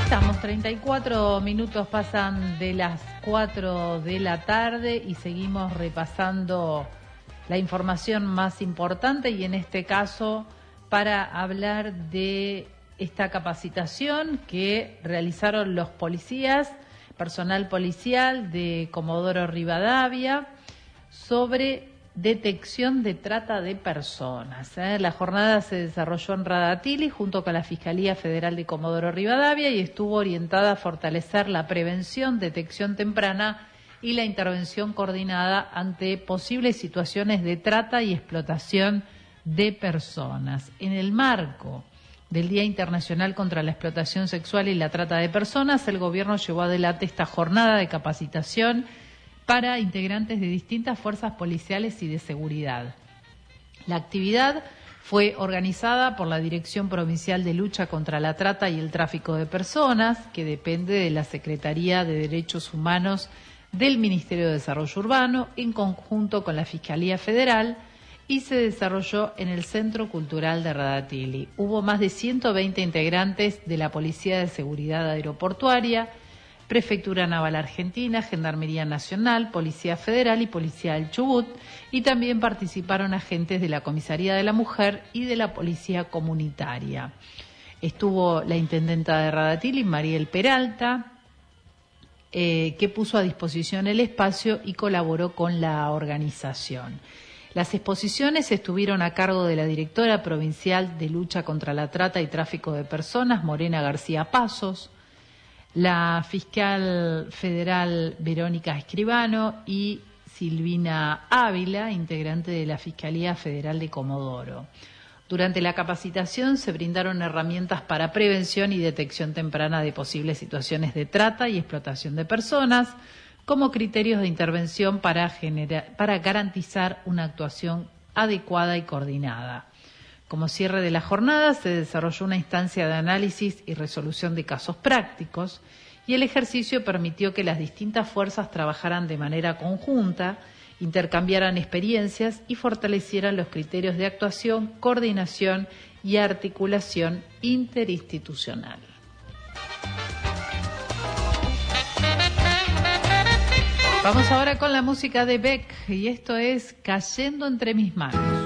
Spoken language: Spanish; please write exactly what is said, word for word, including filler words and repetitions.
estamos, treinta y cuatro minutos pasan de las cuatro de la tarde y seguimos repasando la información más importante y en este caso para hablar de esta capacitación que realizaron los policías, personal policial de Comodoro Rivadavia sobre detección de trata de personas. ¿eh? La jornada se desarrolló en Radatili junto con la Fiscalía Federal de Comodoro Rivadavia y estuvo orientada a fortalecer la prevención, detección temprana y la intervención coordinada ante posibles situaciones de trata y explotación de personas. En el marco del Día Internacional contra la Explotación Sexual y la Trata de Personas, el gobierno llevó adelante esta jornada de capacitación para integrantes de distintas fuerzas policiales y de seguridad. La actividad fue organizada por la Dirección Provincial de Lucha contra la Trata y el Tráfico de Personas, que depende de la Secretaría de Derechos Humanos del Ministerio de Desarrollo Urbano, en conjunto con la Fiscalía Federal, y se desarrolló en el Centro Cultural de Radatili. Hubo más de ciento veinte integrantes de la Policía de Seguridad Aeroportuaria, Prefectura Naval Argentina, Gendarmería Nacional, Policía Federal y Policía del Chubut, y también participaron agentes de la Comisaría de la Mujer y de la Policía Comunitaria. Estuvo la intendenta de Radatili, Mariel Peralta, eh, que puso a disposición el espacio y colaboró con la organización. Las exposiciones estuvieron a cargo de la directora provincial de Lucha contra la Trata y Tráfico de Personas, Morena García Pasos, la fiscal federal Verónica Escribano y Silvina Ávila, integrante de la Fiscalía Federal de Comodoro. Durante la capacitación se brindaron herramientas para prevención y detección temprana de posibles situaciones de trata y explotación de personas, como criterios de intervención para, generar, para garantizar una actuación adecuada y coordinada. Como cierre de la jornada se desarrolló una instancia de análisis y resolución de casos prácticos y el ejercicio permitió que las distintas fuerzas trabajaran de manera conjunta, intercambiaran experiencias y fortalecieran los criterios de actuación, coordinación y articulación interinstitucional. Vamos ahora con la música de Beck y esto es Cayendo entre mis manos.